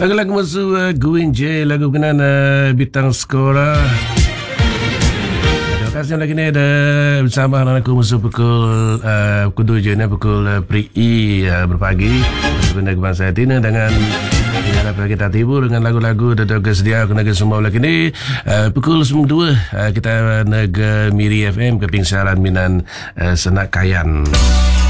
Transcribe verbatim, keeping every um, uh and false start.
Lagu-lagu masuk uh, Gwyn J, lagu berkenaan uh, Bintang Skora. Terima kasih lagi ni ada bersama anak aku masuk pukul uh, pukul dua je ni, pukul uh, Pri-E uh, berpagi bersama Bangsa Tina dengan apa kita tiba dengan lagu-lagu dan juga sedia aku nak semua lagi ni uh, pukul sembilan dua uh, kita nak Miri F M keping siaran Minan uh, Senak Kayan.